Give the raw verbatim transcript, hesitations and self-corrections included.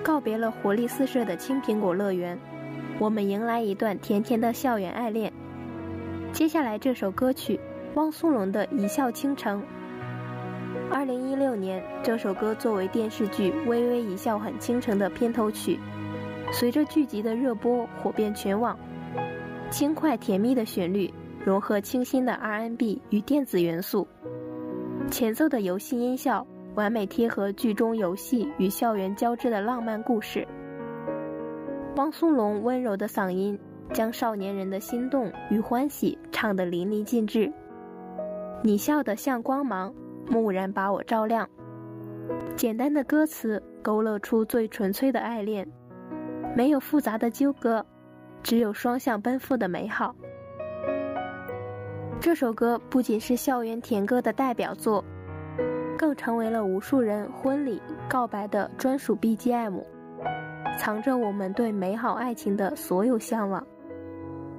告别了活力四射的青苹果乐园，我们迎来一段甜甜的校园爱恋。接下来这首歌曲，汪苏泷的《一笑倾城》。二零一六年，这首歌作为电视剧《微微一笑很倾城》的片头曲，随着剧集的热播火遍全网。轻快甜蜜的旋律融合清新的 R and B 与电子元素，前奏的游戏音效完美贴合剧中游戏与校园交织的浪漫故事。汪苏泷温柔的嗓音将少年人的心动与欢喜唱得淋漓尽致。你笑得像光芒，蓦然把我照亮。简单的歌词勾勒出最纯粹的爱恋，没有复杂的纠葛，只有双向奔赴的美好。这首歌不仅是校园甜歌的代表作，更成为了无数人婚礼告白的专属 B G M， 藏着我们对美好爱情的所有向往。